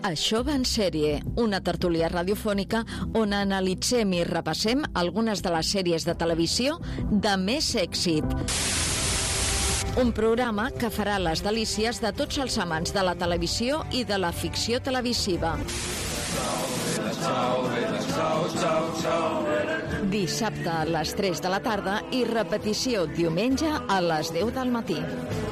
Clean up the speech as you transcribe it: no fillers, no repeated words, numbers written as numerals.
Això va en sèrie, una tertúlia radiofònica on analitzem i repassem algunes de les sèries de televisió de més èxit. Un programa que farà les delícies de tots els amants de la televisió i de la ficció televisiva. Dissabte a les 3 de la tarda i repetició diumenge a les 10 del matí.